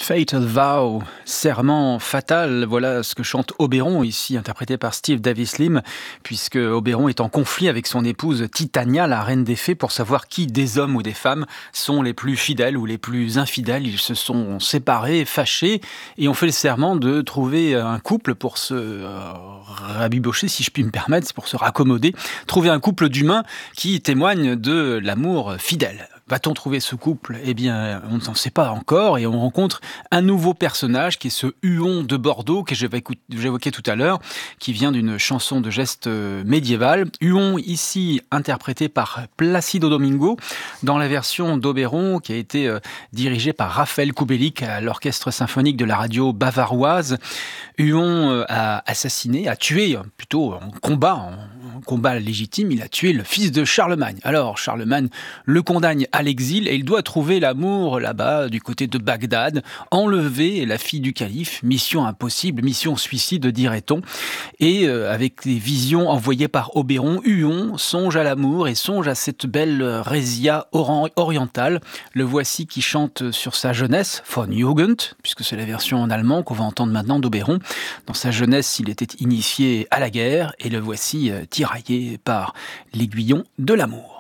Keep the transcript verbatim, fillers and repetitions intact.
Fatal Vow, serment fatal, voilà ce que chante Oberon, ici interprété par Steve Davis Lim, puisque Oberon est en conflit avec son épouse Titania, la reine des fées, pour savoir qui des hommes ou des femmes sont les plus fidèles ou les plus infidèles. Ils se sont séparés, fâchés, et ont fait le serment de trouver un couple pour se euh, rabibocher, si je puis me permettre, pour se raccommoder, trouver un couple d'humains qui témoigne de l'amour fidèle. Va-t-on trouver ce couple ? Eh bien, on ne s'en sait pas encore et on rencontre un nouveau personnage qui est ce Huon de Bordeaux que j'évoquais tout à l'heure, qui vient d'une chanson de geste médiévale. Huon, ici interprété par Placido Domingo, dans la version d'Oberon qui a été euh, dirigée par Raphaël Kubelik à l'orchestre symphonique de la radio bavaroise. Huon euh, a assassiné, a tué, plutôt en combat, en, en combat légitime, il a tué le fils de Charlemagne. Alors, Charlemagne le condamne à l'exil et il doit trouver l'amour là-bas, du côté de Bagdad, enlever la fille du calife, mission impossible, mission suicide dirait-on, et euh, avec les visions envoyées par Oberon, Huon songe à l'amour et songe à cette belle Résia orientale. Le voici qui chante sur sa jeunesse, von Jugend, puisque c'est la version en allemand qu'on va entendre maintenant d'Oberon. Dans sa jeunesse, il était initié à la guerre et le voici euh, tiraillé par l'aiguillon de l'amour.